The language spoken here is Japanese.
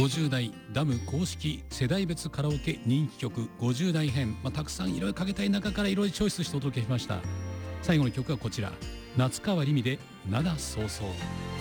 50代ダム公式世代別カラオケ人気曲50代編、たくさんいろいろかけたい中からいろいろチョイスしてお届けしました。最後の曲はこちら、夏川りみで灘そうそう。